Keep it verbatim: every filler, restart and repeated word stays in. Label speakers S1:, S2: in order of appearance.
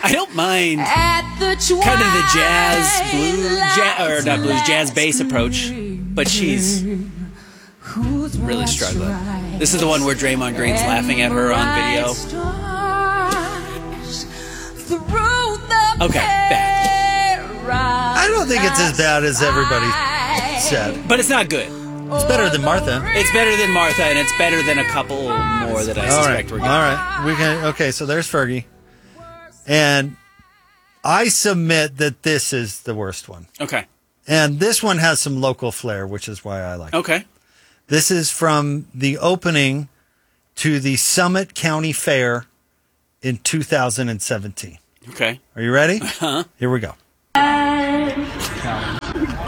S1: I don't mind kind of the jazz, blues, ja- or not blues, jazz bass approach, but she's really struggling. This is the one where Draymond Green's laughing at her on video. Okay, bad.
S2: I don't think it's as bad as everybody said.
S1: But it's not good.
S2: It's better than Martha.
S1: It's better than Martha, and it's better than a couple more that I
S2: All
S1: suspect
S2: right.
S1: we're
S2: All
S1: getting.
S2: right. We can. Okay, so there's Fergie. And I submit that this is the worst one.
S1: Okay.
S2: And this one has some local flair, which is why I like it.
S1: Okay.
S2: This is from the opening to the Summit County Fair in two thousand seventeen.
S1: Okay.
S2: Are you ready?
S1: Uh-huh.
S2: Here we go.